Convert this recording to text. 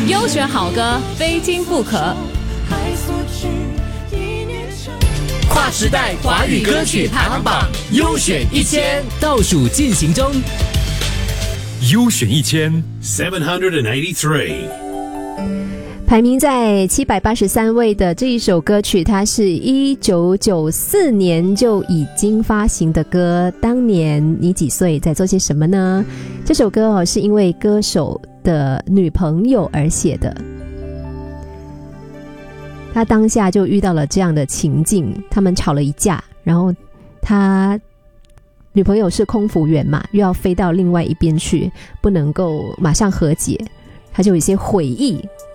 优选好歌，非听不可。 跨时代华语歌曲排行榜优选1000倒数进行中。 优选1000 783。 排名在783位的这一首歌曲，它是1994年就已经发行的歌。当年你几岁，在做些什么呢？这首歌是因为歌手的女朋友而写的。他当下就遇到了这样的情境，他们吵了一架，然后他女朋友是空服员嘛，又要飞到另外一边去，不能够马上和解，他就有一些悔意，